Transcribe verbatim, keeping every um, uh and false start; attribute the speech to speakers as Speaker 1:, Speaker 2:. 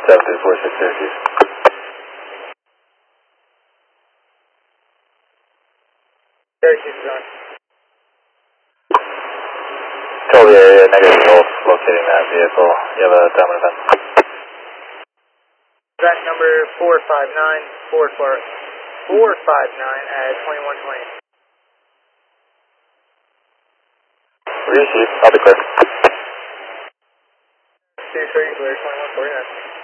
Speaker 1: seven three four six Syracuse.
Speaker 2: Syracuse is on.
Speaker 1: Tell the area, negative Gulf, locating that vehicle. You have a time and event.
Speaker 2: Event number four five nine, four four, four five nine at twenty-one twenty.
Speaker 1: Receive, I'll be clear.
Speaker 2: Two three, clear, twenty-one forty-nine.